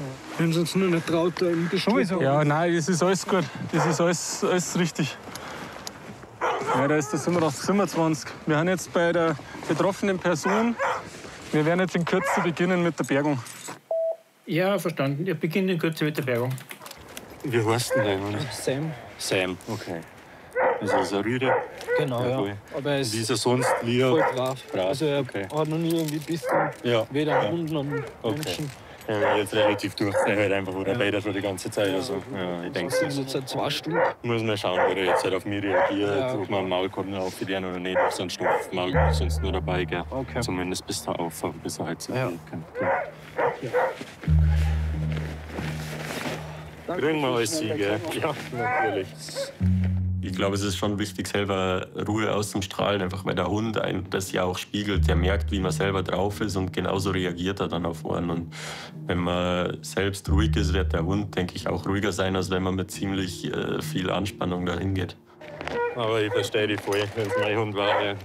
Wenn es uns nur nicht traut, da im Gestrüpp. Ja, nein, das ist alles gut. Das ist alles richtig. Ja, da ist der 27. Wir haben jetzt bei der betroffenen Person. Wir werden jetzt in Kürze beginnen mit der Bergung. Ja, verstanden. Wir beginnen in Kürze mit der Bergung. Wie heißt denn der? Sam. Sam, okay. Also ist ein Rüde. Genau, ja. Voll. Aber er ist Wie ist er sonst? Lieb? voll brav. Brav, Also er okay. hat noch nie irgendwie Bissen. Ja. Weder Ja. Hund noch Okay. Menschen. Ja, jetzt relativ durch. Er halt einfach, oder beide schon die ganze Zeit. Also, ja, ich denke, Das sind jetzt seit 2 Stunden. muss man schauen, wie er jetzt halt auf mich reagiert, Ja. ob man einen Maulkorb aufverlieren oder nicht. Sonst noch Maul sonst nur dabei, gell? Okay. Zumindest bis da auf, bis er halt so Ja. gehen kann. Kriegen wir alles sie, gell? Ja, natürlich. Ich glaube, es ist schon wichtig, selber Ruhe auszustrahlen, einfach weil der Hund einen das ja auch spiegelt. Der merkt, wie man selber drauf ist und genauso reagiert er dann auf einen. Und wenn man selbst ruhig ist, wird der Hund, denke ich, auch ruhiger sein, als wenn man mit ziemlich viel Anspannung dahin geht. Aber ich verstehe dich voll, wenn es mein Hund war. Ja.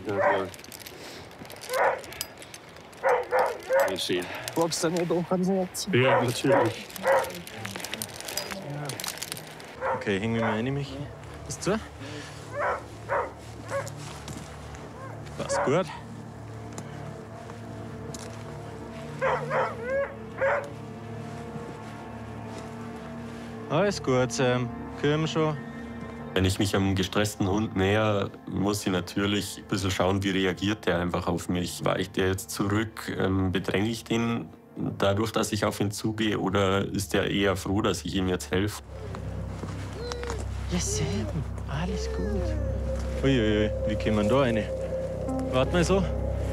Schön. Wachst du nicht auch ans Herz? Ja, natürlich. Okay, hängen wir mal rein, Michi. Ist zu? Passt gut. Alles gut, Sam. Komm schon. Wenn ich mich einem gestressten Hund näher, muss ich natürlich ein bisschen schauen, wie reagiert der einfach auf mich. Weicht der jetzt zurück? Bedränge ich den dadurch, dass ich auf ihn zugehe? Oder ist der eher froh, dass ich ihm jetzt helfe? Ja, Sam. Alles gut. Uiuiui, wie kommen wir da rein? Warte mal so.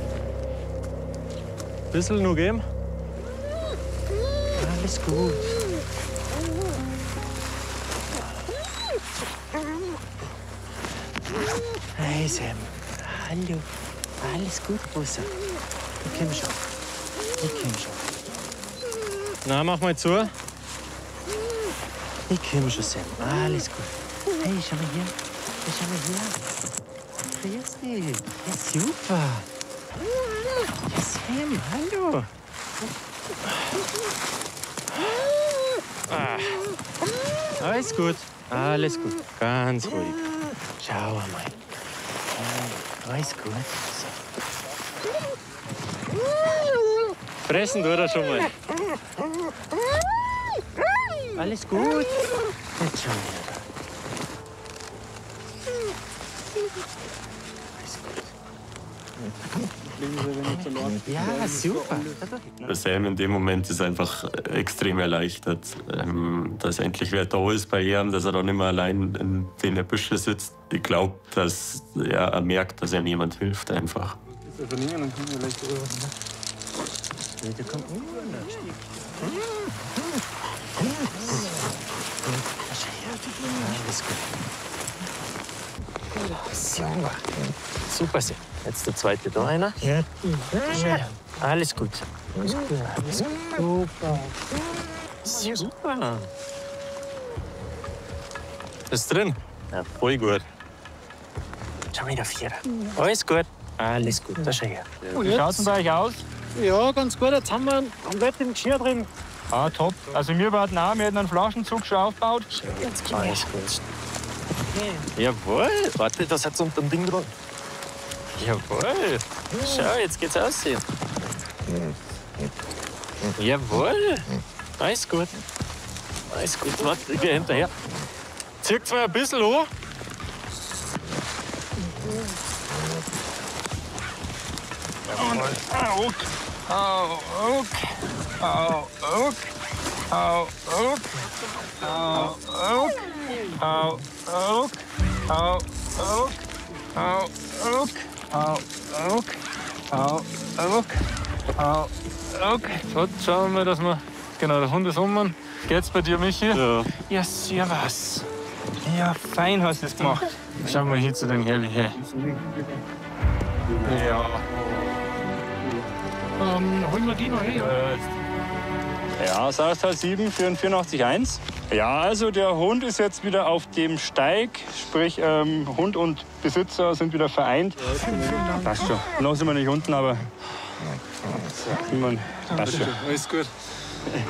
Bisschen noch geben. Alles gut. Hey Sam. Hallo. Alles gut, Rosa. Ich komm schon. Ich komm schon. Na, mach mal zu. Ich komm schon, Sam. Alles gut. Hey, schau mal hier. Hey, schau mal hier. Grüß dich. Ja, super. Ja, Sam, hallo. Alles gut. Alles gut. Ganz ruhig. Schau mal. Alles gut. Fressen tut er schon mal. Alles gut. Jetzt schon wieder. Ja, super. Der Sam in dem Moment ist einfach extrem erleichtert, dass endlich wer da ist bei ihm, dass er dann nicht mehr allein in den Büschen sitzt. Ich glaube, dass er merkt, dass er niemand hilft einfach. Das ist dann kommt wir leicht rüber. Der kommt Alles gut. Super. Super, Sam. Jetzt der zweite da einer. Ja. Alles gut. Alles gut. Alles gut. Super. Super. Ist drin? Ja, voll gut. Schau mal, der Vierer. Alles gut. Alles gut. Da schau her. Wie schaut es denn bei euch aus? Ja, ganz gut. Jetzt haben wir komplett im Geschirr drin. Ah, top. Also wir warten auch, wir hätten einen Flaschenzug schon aufgebaut. Alles gut. Jawohl. Warte, das hat's unter dem Ding dran. Jawohl. Schau, jetzt geht's aussehen. Jawohl. Alles gut. Alles gut. Warte, ich geh hinterher. Zieht's mal ein bisschen hoch. Jawohl. Au, au, au, au, au, au, au, au, au, so, schauen wir mal, dass wir... Genau, der Hund ist um. Geht's bei dir, Michi? Ja. Ja, servus. Ja, fein hast du es gemacht. Schauen wir hier zu den Herrlich her. Ja. Holen wir die noch her? Ja, Saartal 7 für ein 84.1. Ja, also der Hund ist jetzt wieder auf dem Steig, sprich Hund und Besitzer sind wieder vereint. Passt schon. Noch sind wir nicht unten, aber passt schon. Alles gut.